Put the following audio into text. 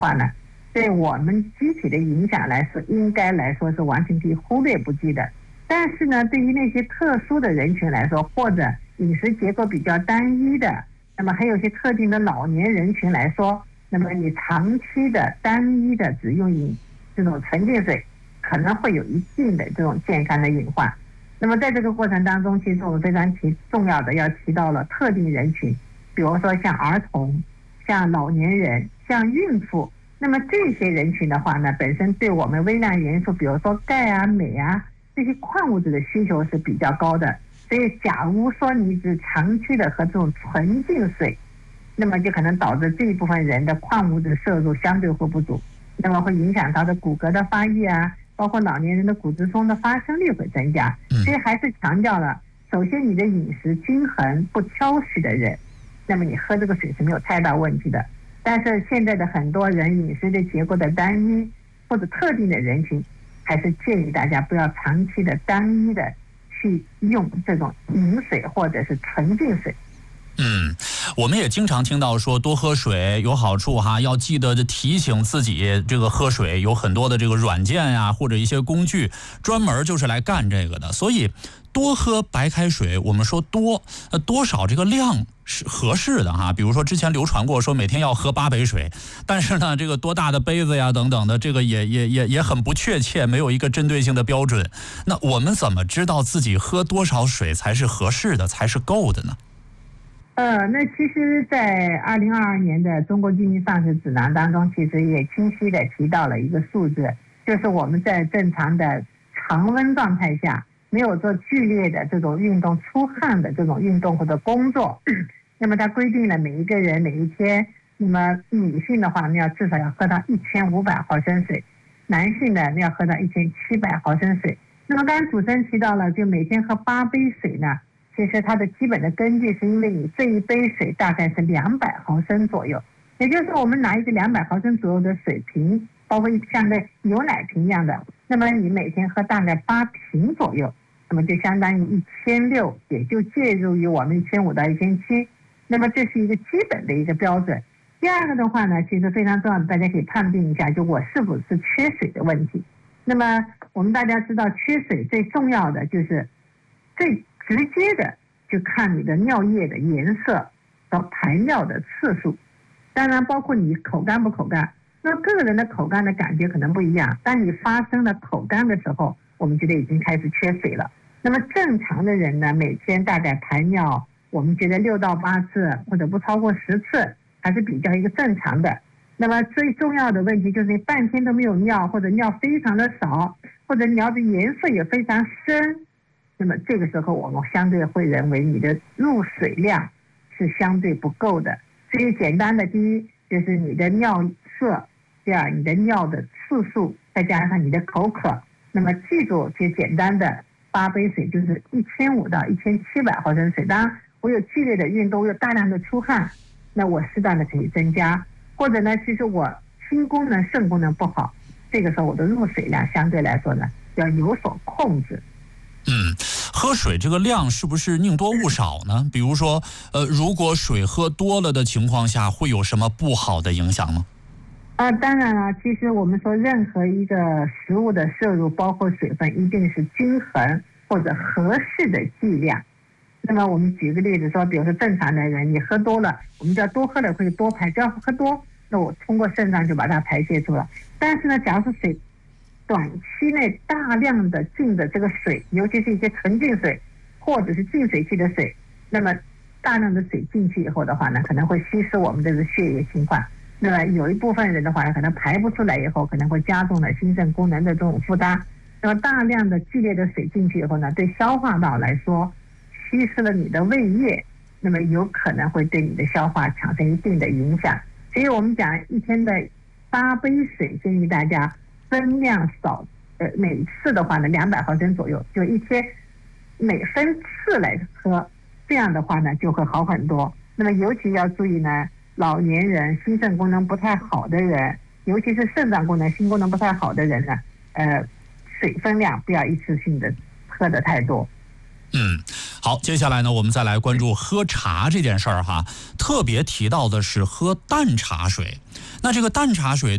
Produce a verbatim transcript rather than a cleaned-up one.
话呢，对我们机体的影响来说，应该来说是完全可以忽略不计的。但是呢，对于那些特殊的人群来说，或者饮食结构比较单一的，那么还有一些特定的老年人群来说，那么你长期的单一的只用饮这种纯净水，可能会有一定的这种健康的隐患。那么在这个过程当中，其实我们非常提重要的要提到了特定人群，比如说像儿童、像老年人、像孕妇。那么这些人群的话呢，本身对我们微量元素，比如说钙啊、镁啊这些矿物质的需求是比较高的。所以假如说你只长期的喝这种纯净水，那么就可能导致这一部分人的矿物质摄入相对会不足，那么会影响他的骨骼的发育啊，包括老年人的骨质疏松的发生率会增加。所以还是强调了，首先你的饮食均衡不挑食的人，那么你喝这个水是没有太大问题的。但是现在的很多人饮食的结构的单一或者特定的人群，还是建议大家不要长期的单一的去用这种饮水或者是纯净水。 嗯，我们也经常听到说多喝水有好处哈，要记得提醒自己这个喝水，有很多的这个软件呀、啊、或者一些工具专门就是来干这个的。所以多喝白开水，我们说多呃多少这个量是合适的哈。比如说之前流传过说每天要喝八杯水，但是呢这个多大的杯子呀等等的，这个也也也也很不确切，没有一个针对性的标准。那我们怎么知道自己喝多少水才是合适的，才是够的呢？ 呃，那其实在二零二二年的中国居民膳食指南当中，其实也清晰的提到了一个数字，就是我们在正常的常温状态下，没有做剧烈的这种运动出汗的这种运动或者工作，那么它规定了每一个人每一天，那么女性的话呢要至少要喝到一千五百毫升水，男性呢要喝到一千七百毫升水。那么刚才主持人提到了，就每天喝八杯水呢，其实它的基本的根据是因为你这一杯水大概是两百毫升左右，也就是说我们拿一个两百毫升左右的水瓶，包括像个牛奶瓶一样的，那么你每天喝大概八瓶左右，那么就相当于一千六，也就介入于我们一千五到一千七，那么这是一个基本的一个标准。第二个的话呢，其实非常重要的，大家可以判定一下，就我是否是缺水的问题。那么我们大家知道，缺水最重要的就是最直接的就看你的尿液的颜色和排尿的次数，当然包括你口干不口干。那个人的口干的感觉可能不一样，当你发生了口干的时候，我们觉得已经开始缺水了。那么正常的人呢，每天大概排尿，我们觉得六到八次或者不超过十次，还是比较一个正常的。那么最重要的问题就是你半天都没有尿，或者尿非常的少，或者尿的颜色也非常深，那么这个时候我们相对会认为你的入水量是相对不够的。所以简单的，第一就是你的尿色，第二你的尿的次数，再加上你的口渴。那么记住，就简单的八杯水就是一千五到一千七百毫升水。当然我有剧烈的运动，我有大量的出汗，那我适当的可以增加。或者呢，其实我心功能、肾功能不好，这个时候我的入水量相对来说呢要有所控制。 嗯，喝水这个量是不是宁多勿少呢？比如说，呃，如果水喝多了的情况下，会有什么不好的影响吗？ 啊，当然了，其实我们说任何一个食物的摄入，包括水分，一定是均衡或者合适的剂量。那么我们举个例子说，比如说正常的人，你喝多了，我们叫多喝了会多排，只要喝多，那我通过肾脏就把它排泄出来。但是呢，假如是水短期内大量的进的这个水，尤其是一些纯净水或者是净水器的水，那么大量的水进去以后的话呢，可能会稀释我们这个血液循环。那么有一部分人的话呢，可能排不出来以后，可能会加重了心肾功能的这种负担。那么大量的剧烈的水进去以后呢，对消化道来说，稀释了你的胃液，那么有可能会对你的消化产生一定的影响。所以我们讲一天的八杯水，建议大家分量少，呃，每次的话呢两百毫升左右，就一天每分次来喝，这样的话呢就会好很多。那么尤其要注意呢，老年人、心肾功能不太好的人，尤其是肾脏功能、心功能不太好的人呢，呃，水分量不要一次性的喝的太多。 嗯，好，接下来呢，我们再来关注喝茶这件事儿哈，特别提到的是喝淡茶水。那这个淡茶水